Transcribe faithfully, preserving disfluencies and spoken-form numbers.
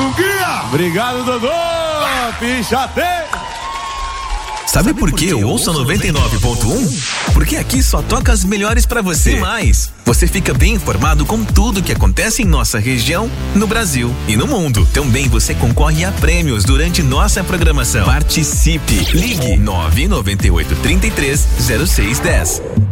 O guia! Obrigado, Dodô! Pichate! Sabe por que eu ouço noventa e nove ponto um? Porque aqui só toca as melhores pra você. E mais, você fica bem informado com tudo que acontece em nossa região, no Brasil e no mundo. Também você concorre a prêmios durante nossa programação. Participe! Ligue nove nove oito, três três, zero seis um zero.